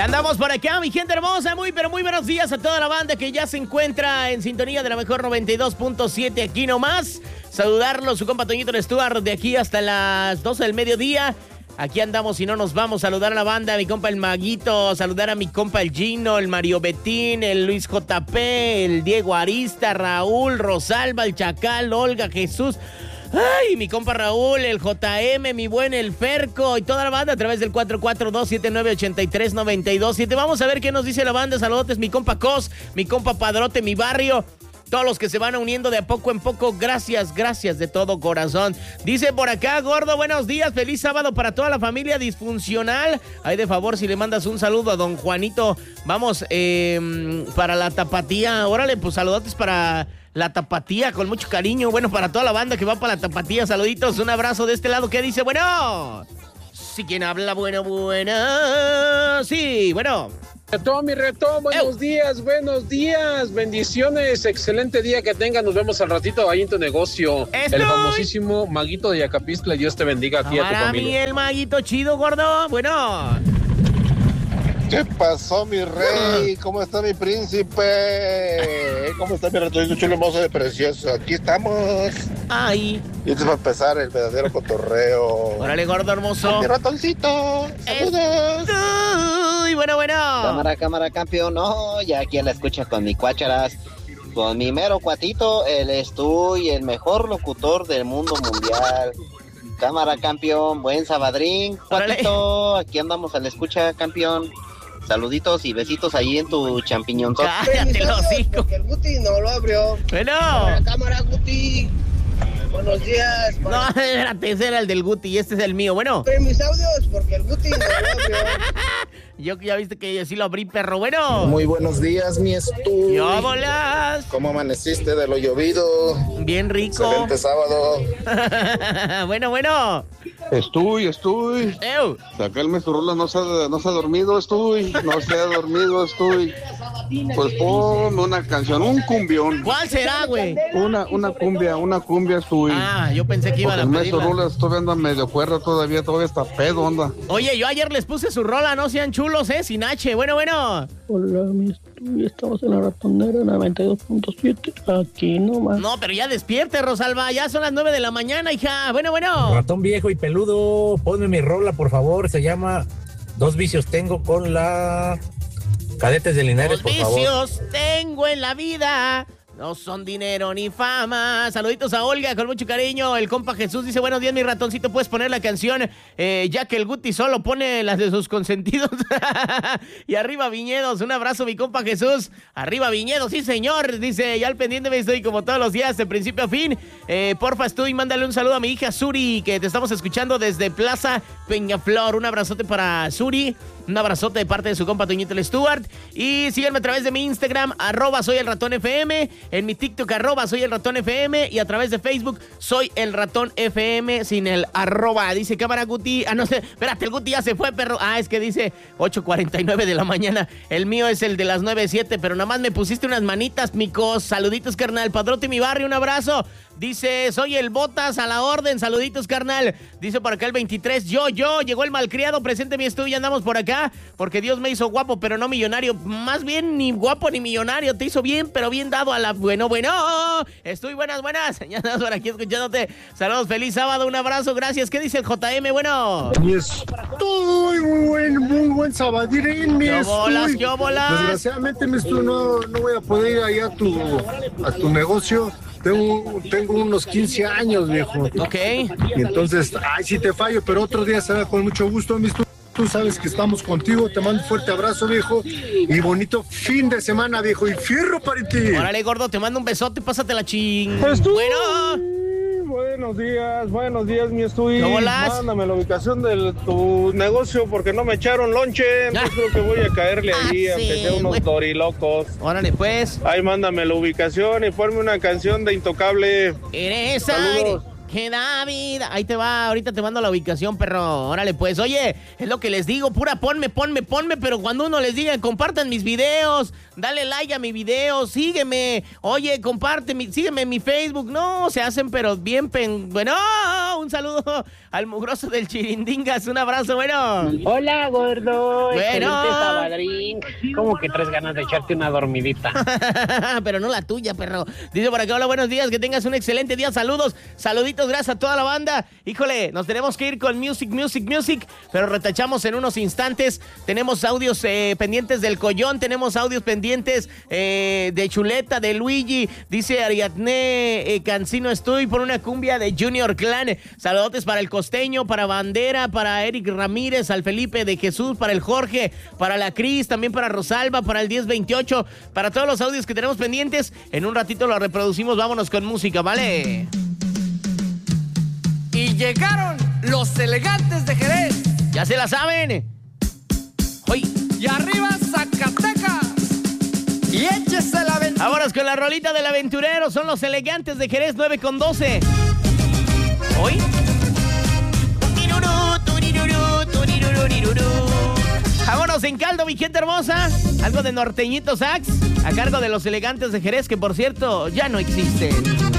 Andamos por acá, mi gente hermosa, muy pero muy buenos días a toda la banda que ya se encuentra en sintonía de la mejor 92.7 aquí nomás. Saludarlos, su compa Toñito Stuart, de aquí hasta las 12 del mediodía. Aquí andamos y no nos vamos. Saludar a la banda, a mi compa el Maguito, saludar a mi compa el Gino, el Mario Betín, el Luis JP, el Diego Arista, Raúl, Rosalba, el Chacal, Olga, Jesús. Ay, mi compa Raúl, el JM, mi buen el Ferco y toda la banda a través del 442-7983-927. Vamos a ver qué nos dice la banda. Saludotes, mi compa Cos, mi compa Padrote, mi barrio. Todos los que se van uniendo de a poco en poco, gracias de todo corazón. Dice por acá, Gordo, buenos días, feliz sábado para toda la familia disfuncional. Ay, de favor, si le mandas un saludo a don Juanito, vamos, para la tapatía. Órale, pues saludotes para la tapatía, con mucho cariño. Bueno, para toda la banda que va para la tapatía, saluditos, un abrazo de este lado. ¿Qué dice? Bueno, sí, ¿quién habla? Bueno, sí, bueno. Mi reto, buenos días, bendiciones, excelente día que tengan, nos vemos al ratito ahí en tu negocio. El famosísimo Maguito de Yacapistla, Dios te bendiga a ti y a tu familia. Para mí el Maguito chido, Gordo, bueno. ¿Qué pasó, mi rey? ¿Cómo está mi príncipe? ¿Cómo está mi ratoncito chulo, hermoso y precioso? Aquí estamos. Ay. Y esto va a empezar el verdadero cotorreo. Órale, gordo hermoso. Mi ratoncito. Saludos. Uy, bueno. Cámara, campeón. No, ya aquí la escucha con mi cuácharas. Con mi mero cuatito, el estoy el mejor locutor del mundo mundial. Cámara, campeón. Buen sabadrín. Cuatito, aquí andamos a la escucha, campeón. Saluditos y besitos ahí en tu champiñón. Cállate los hijos. Porque el Guti no lo abrió. Bueno. Cámara, Guti. Buenos días. No, espérate, ese era el del Guti y este es el mío. Bueno. Pero mis audios, porque el Guti no lo abrió. Yo ya viste que sí lo abrí, perro. Bueno. Muy buenos días, mi estudio. ¡Yo bolas! ¿Cómo amaneciste de lo llovido? Bien rico. Excelente sábado. Bueno. Estoy. Sacarme su rola, no se ha dormido, no se ha dormido, Pues ponme una canción, un cumbión. ¿Cuál será, güey? Una cumbia, estoy. Ah, yo pensé que iban a pedirla. Su rola todavía anda medio cuerda, todavía está pedo, anda. Oye, yo ayer les puse su rola, no sean chulos, sin H. Bueno. Hola, mi estudio, estamos en la ratonera 92.7, aquí nomás. No, pero ya despierte, Rosalba, ya son las 9 de la mañana, hija. Bueno. Ratón viejo y peludo, ponme mi rola, por favor, se llama Dos vicios tengo con la Cadetes de Linares, por favor. Dos vicios tengo en la vida, no son dinero ni fama. Saluditos a Olga, con mucho cariño. El compa Jesús dice, buenos días, mi ratoncito, ¿puedes poner la canción? Ya que el Guti solo pone las de sus consentidos. Y arriba Viñedos, un abrazo, mi compa Jesús. Arriba Viñedos, sí señor. Dice, ya al pendiente me estoy como todos los días, de principio a fin. Porfa, estoy, mándale un saludo a mi hija Suri, que te estamos escuchando desde Plaza Peñaflor. Un abrazote para Suri. Un abrazote de parte de su compa Toñito Stuart. Y síganme a través de mi Instagram, @soyelratonfm. En mi TikTok, @soyelratonfm. Y a través de Facebook, Soy el Ratón FM sin el @. Dice cámara Guti. Ah, no sé. Espérate, el Guti ya se fue, perro. Ah, es que dice 8:49 de la mañana. El mío es el de las 9:07. Pero nada más me pusiste unas manitas, micos. Saluditos, carnal. Padrote, mi barrio, un abrazo. Dice, soy el Botas a la orden. Saluditos, carnal. Dice por acá el 23. Yo. Llegó el malcriado. Presente mi estudio. Andamos por acá. Porque Dios me hizo guapo, pero no millonario. Más bien ni guapo ni millonario. Te hizo bien, pero bien dado a la... Bueno. Estoy buenas. Ya andamos por aquí escuchándote. Saludos, feliz sábado. Un abrazo. Gracias. ¿Qué dice el JM? Bueno. Estoy muy buen sabadín, mi estudio. ¿Qué bolas? Desgraciadamente, mi estudio, no voy a poder ir ahí a tu negocio. Tengo unos 15 años, viejo. Ok. Y entonces, sí te fallo, pero otro día será con mucho gusto, mi estudio. Tú sabes que estamos contigo, te mando un fuerte abrazo, viejo, y bonito fin de semana, viejo, y fierro para ti. Órale, gordo, te mando un besote, pásate la ching. Pues tú. Bueno. Buenos días, mi estudio. Mándame la ubicación de tu negocio porque no me echaron lonche. Entonces creo que voy a caerle ahí, aunque sea unos dorilocos. Órale, pues. Ahí mándame la ubicación y ponme una canción de Intocable. Eres Saludos. que da vida. Ahí te va, ahorita te mando la ubicación, perro. Órale, pues. Oye, es lo que les digo, pura ponme, pero cuando uno les diga, compartan mis videos, dale like a mi video, sígueme. Oye, sígueme en mi Facebook. No, se hacen, pero bien Bueno, un saludo al mugroso del Chirindingas. Un abrazo, bueno. Hola, gordo. Bueno. Excelente sabadrín. ¿Cómo que traes ganas de echarte una dormidita? Pero no la tuya, perro. Dice por acá, hola, buenos días, que tengas un excelente día. Saluditos, gracias a toda la banda. Híjole, nos tenemos que ir con music, pero retachamos en unos instantes. Tenemos audios pendientes del Collón, tenemos audios pendientes de Chuleta, de Luigi. Dice Ariadne Cancino, estoy por una cumbia de Junior Clan. Saludotes para el Costeño, para Bandera, para Eric Ramírez, al Felipe de Jesús, para el Jorge, para la Cris, también para Rosalba, para el 1028, para todos los audios que tenemos pendientes. En un ratito lo reproducimos, vámonos con música, ¿vale? Y llegaron los elegantes de Jerez. Ya se la saben. ¡Hoy! Y arriba Zacatecas. Y échese la aventura. Vámonos con la rolita del aventurero. Son los elegantes de Jerez, 9:12. ¿Hoy? Vámonos en caldo, mi gente hermosa. Algo de norteñito sax a cargo de los elegantes de Jerez, que por cierto ya no existen.